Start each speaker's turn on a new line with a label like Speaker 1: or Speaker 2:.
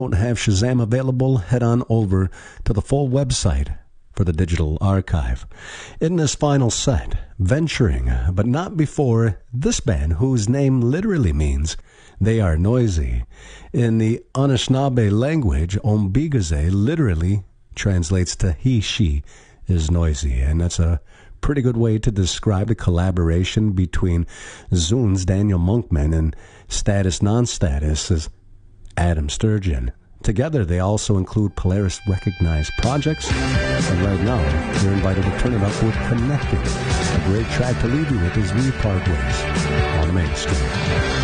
Speaker 1: don't have Shazam available, head on over to the full website for the digital archive. In this final set, venturing, but not before, this band, whose name literally means they are noisy. In the Anishinaabe language, Ombigaze literally translates to he, she is noisy, and that's a pretty good way to describe the collaboration between Zune's Daniel Monkman and Status Non-Status' Adam Sturgeon. Together, they also include Polaris recognized projects, and right now, you're invited to turn it up with Connecting. A great track to leave you with is We Part Ways on the Mainstream.